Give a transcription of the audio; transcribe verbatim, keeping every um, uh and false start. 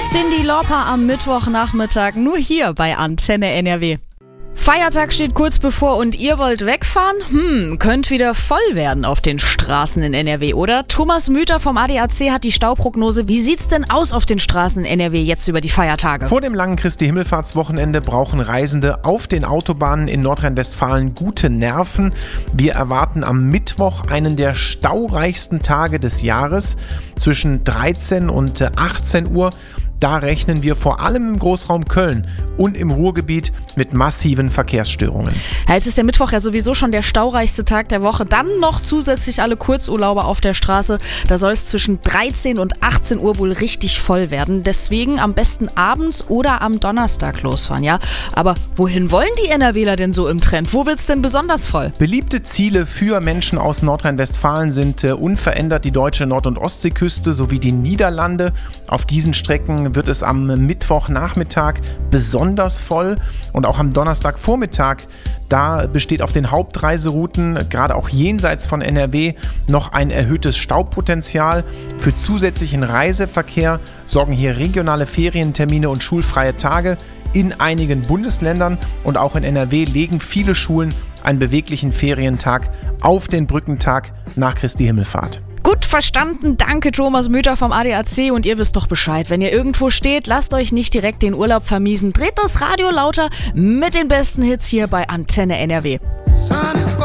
Cyndi Lauper am Mittwochnachmittag, nur hier bei Antenne N R W. Feiertag steht kurz bevor und ihr wollt wegfahren? Hm, könnt wieder voll werden auf den Straßen in N R W, oder? Thomas Müther vom A D A C hat die Stauprognose. Wie sieht's denn aus auf den Straßen in N R W jetzt über die Feiertage? Vor dem langen Christi-Himmelfahrtswochenende brauchen Reisende auf den Autobahnen in Nordrhein-Westfalen gute Nerven. Wir erwarten am Mittwoch einen der staureichsten Tage des Jahres zwischen dreizehn und achtzehn Uhr. Da rechnen wir vor allem im Großraum Köln und im Ruhrgebiet mit massiven Verkehrsstörungen. Ja, jetzt ist der Mittwoch ja sowieso schon der staureichste Tag der Woche. Dann noch zusätzlich alle Kurzurlauber auf der Straße. Da soll es zwischen dreizehn und achtzehn Uhr wohl richtig voll werden. Deswegen am besten abends oder am Donnerstag losfahren, ja? Aber wohin wollen die NRWler denn so im Trend? Wo wird's denn besonders voll? Beliebte Ziele für Menschen aus Nordrhein-Westfalen sind äh, unverändert die deutsche Nord- und Ostseeküste sowie die Niederlande. Auf diesen Strecken wird es am Mittwochnachmittag besonders voll und auch am Donnerstagvormittag. Da besteht auf den Hauptreiserouten, gerade auch jenseits von N R W, noch ein erhöhtes Staupotenzial. Für zusätzlichen Reiseverkehr sorgen hier regionale Ferientermine und schulfreie Tage. In einigen Bundesländern und auch in N R W legen viele Schulen einen beweglichen Ferientag auf den Brückentag nach Christi Himmelfahrt. Gut verstanden, danke Thomas Müther vom A D A C und ihr wisst doch Bescheid. Wenn ihr irgendwo steht, lasst euch nicht direkt den Urlaub vermiesen. Dreht das Radio lauter mit den besten Hits hier bei Antenne N R W.